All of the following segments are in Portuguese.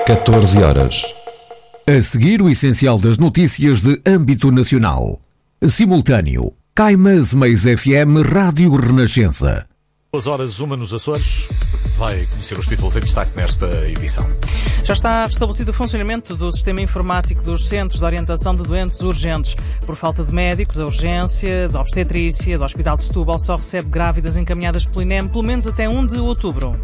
14 horas. A seguir, o essencial das notícias de âmbito nacional. Simultâneo. Caimas Meias FM Rádio Renascença. 2 horas, 1 nos Açores. Vai conhecer os títulos em destaque nesta edição. Já está restabelecido o funcionamento do sistema informático dos Centros de Orientação de Doentes Urgentes. Por falta de médicos, a urgência da obstetrícia do Hospital de Setúbal só recebe grávidas encaminhadas pelo INEM pelo menos até 1 de outubro.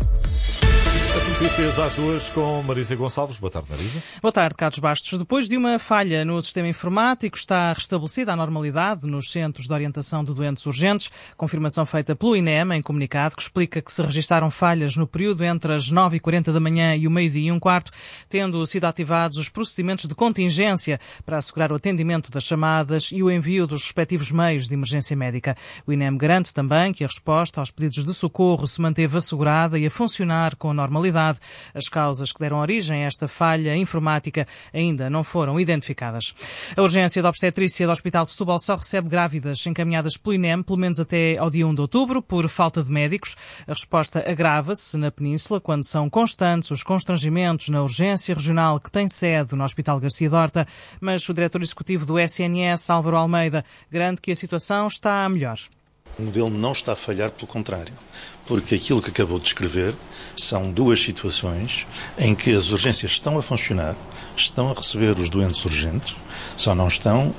As notícias às 2 com Marisa Gonçalves. Boa tarde, Marisa. Boa tarde, Carlos Bastos. Depois de uma falha no sistema informático, está restabelecida a normalidade nos Centros de Orientação de Doentes Urgentes. Confirmação feita pelo INEM em comunicado que explica que se registaram falhas no período entre as 9h40 da manhã e o meio-dia e um quarto, tendo sido ativados os procedimentos de contingência para assegurar o atendimento das chamadas e o envio dos respectivos meios de emergência médica. O INEM garante também que a resposta aos pedidos de socorro se manteve assegurada e a funcionar com normalidade. As causas que deram origem a esta falha informática ainda não foram identificadas. A urgência da obstetrícia do Hospital de Setúbal só recebe grávidas encaminhadas pelo INEM, pelo menos até ao dia 1 de outubro, por falta de médicos. A resposta agrava-se na Península quando são constantes os constrangimentos na urgência regional que tem sede no Hospital Garcia Dorta, mas o diretor executivo do SNS, Álvaro Almeida, garante que a situação está a melhor. O modelo não está a falhar, pelo contrário, porque aquilo que acabou de descrever são 2 situações em que as urgências estão a funcionar, estão a receber os doentes urgentes, só não estão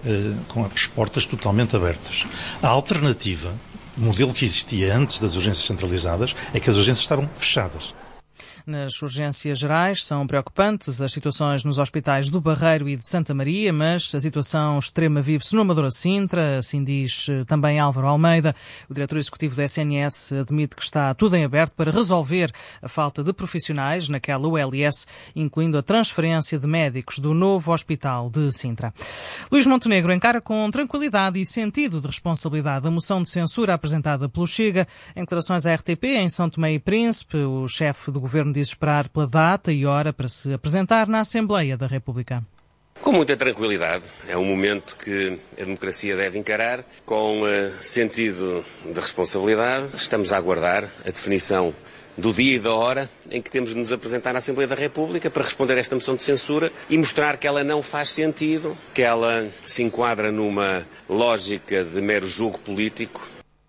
com as portas totalmente abertas. A alternativa, o modelo que existia antes das urgências centralizadas, é que as urgências estavam fechadas. Nas urgências gerais são preocupantes as situações nos hospitais do Barreiro e de Santa Maria, mas a situação extrema vive-se no Amadora Sintra, assim diz também Álvaro Almeida. O diretor executivo do SNS admite que está tudo em aberto para resolver a falta de profissionais naquela ULS, incluindo a transferência de médicos do novo hospital de Sintra. Luís Montenegro encara com tranquilidade e sentido de responsabilidade a moção de censura apresentada pelo Chega. Em declarações à RTP, em São Tomé e Príncipe, o chefe do governo diz esperar pela data e hora para se apresentar na Assembleia da República. Com muita tranquilidade. É um momento que a democracia deve encarar com sentido de responsabilidade. Estamos a aguardar a definição do dia e da hora em que temos de nos apresentar na Assembleia da República para responder a esta moção de censura e mostrar que ela não faz sentido, que ela se enquadra numa lógica de mero julgo político.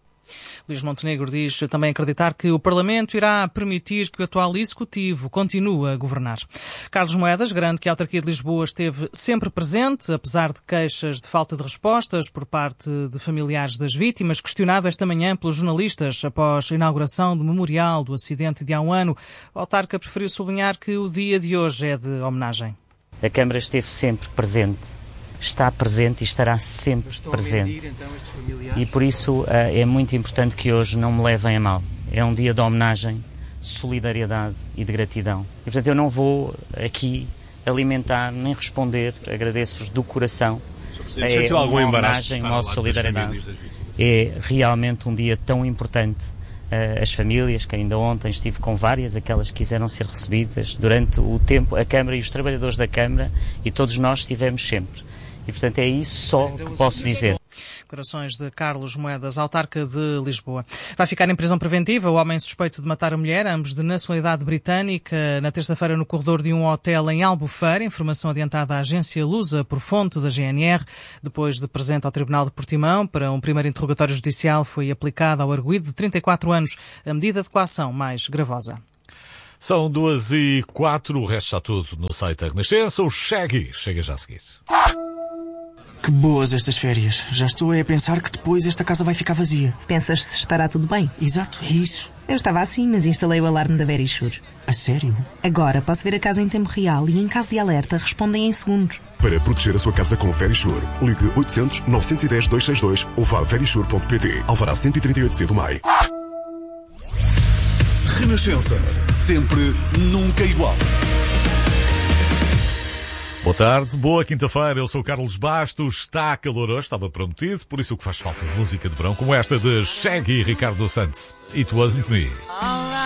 Luís Montenegro diz também acreditar que o Parlamento irá permitir que o atual Executivo continue a governar. Carlos Moedas garante que a autarquia de Lisboa esteve sempre presente, apesar de queixas de falta de respostas por parte de familiares das vítimas. Questionado esta manhã pelos jornalistas após a inauguração do memorial do acidente de há um ano, o autarca preferiu sublinhar que o dia de hoje é de homenagem. A Câmara esteve sempre presente. Está presente e estará sempre presente. E por isso é muito importante que hoje não me levem a mal. É um dia de homenagem, de solidariedade e de gratidão. E portanto eu não vou aqui alimentar nem responder. Agradeço-vos do coração. É uma homenagem, uma solidariedade. É realmente um dia tão importante. As famílias, que ainda ontem estive com várias, aquelas que quiseram ser recebidas durante o tempo, a Câmara e os trabalhadores da Câmara, e todos nós estivemos sempre. E, portanto, é isso só que posso dizer. Declarações de Carlos Moedas, autarca de Lisboa. Vai ficar em prisão preventiva o homem suspeito de matar a mulher, ambos de nacionalidade britânica, na terça-feira no corredor de um hotel em Albufeira. Informação adiantada à agência Lusa por fonte da GNR. Depois de presente ao Tribunal de Portimão para um primeiro interrogatório judicial, foi aplicada ao arguido de 34 anos a medida de coação mais gravosa. São 2h04, o resto está tudo no site da Renascença. O Shaggy chega já a seguir. Que boas estas férias. Já estou a pensar que depois esta casa vai ficar vazia. Pensas se estará tudo bem? Exato, é isso. Eu estava assim, mas instalei o alarme da Verisure. A sério? Agora posso ver a casa em tempo real e em caso de alerta respondem em segundos. Para proteger a sua casa com Verisure, ligue 800 910 262 ou vá a verisure.pt. Alvará 138C do Maio. Renascença. Sempre, nunca igual. Boa tarde, boa quinta-feira, eu sou o Carlos Bastos, está calor hoje, estava prometido, por isso o que faz falta é música de verão como esta de Shaggy e Ricardo Santos. It Wasn't Me.